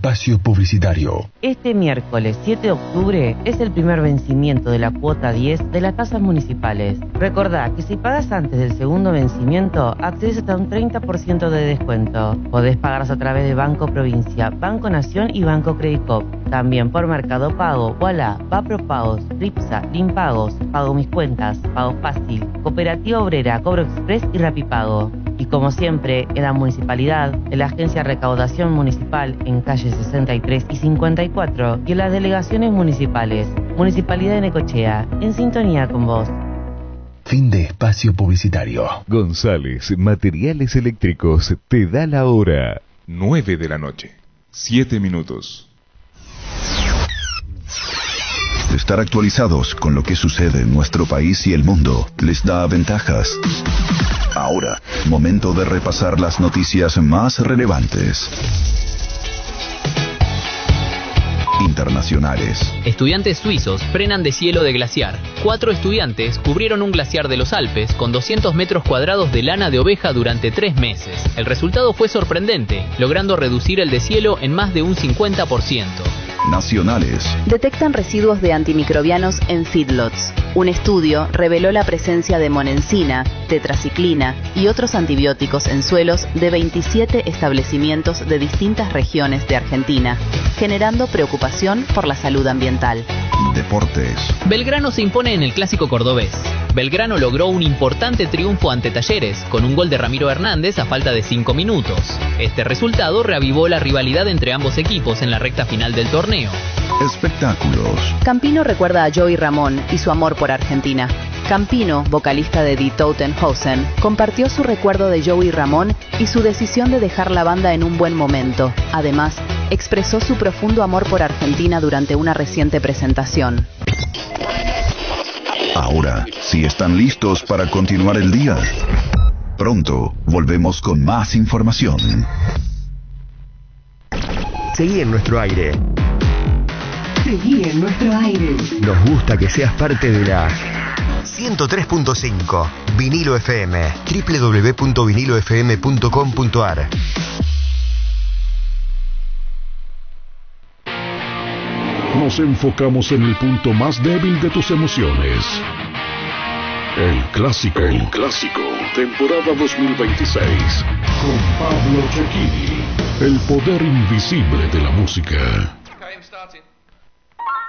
espacio publicitario. Este miércoles 7 de octubre es el primer vencimiento de la cuota 10 de las tasas municipales. Recordá que si pagas antes del segundo vencimiento, accedes hasta un 30% de descuento. Podés pagarlas a través de Banco Provincia, Banco Nación y Banco Credicop. También por Mercado Pago, Voilà, Vapropagos, Ripsa, Limpagos, Pago Mis Cuentas, Pago Fácil, Cooperativa Obrera, Cobro Express y Rapipago. Y como siempre, en la municipalidad, en la Agencia de Recaudación Municipal en calle 63 y 54 y en las delegaciones municipales. Municipalidad de Necochea, en sintonía con vos. Fin de espacio publicitario. González Materiales Eléctricos te da la hora. 9 de la noche, 7 minutos. Estar actualizados con lo que sucede en nuestro país y el mundo les da ventajas. Ahora, momento de repasar las noticias más relevantes. Internacionales. Estudiantes suizos frenan deshielo de glaciar. 4 estudiantes cubrieron un glaciar de los Alpes con 200 metros cuadrados de lana de oveja durante 3 meses. El resultado fue sorprendente, logrando reducir el deshielo en más de un 50%. Nacionales. Detectan residuos de antimicrobianos en feedlots. Un estudio reveló la presencia de monensina, tetraciclina y otros antibióticos en suelos de 27 establecimientos de distintas regiones de Argentina, generando preocupación por la salud ambiental. Deportes. Belgrano se impone en el Clásico Cordobés. Belgrano logró un importante triunfo ante Talleres, con un gol de Ramiro Hernández a falta de 5 minutos. Este resultado reavivó la rivalidad entre ambos equipos en la recta final del torneo. Espectáculos. Campino recuerda a Joey Ramón y su amor por Argentina. Campino, vocalista de Die Totenhausen, compartió su recuerdo de Joey Ramón y su decisión de dejar la banda en un buen momento. Además, expresó su profundo amor por Argentina durante una reciente presentación. Ahora, si están listos para continuar el día, pronto volvemos con más información. Seguí en nuestro aire. Seguí en nuestro aire. Nos gusta que seas parte de la 103.5 Vinilo FM, www.vinilofm.com.ar. Nos enfocamos en el punto más débil de tus emociones. El clásico, temporada 2026. Con Pablo Cecchini, el poder invisible de la música.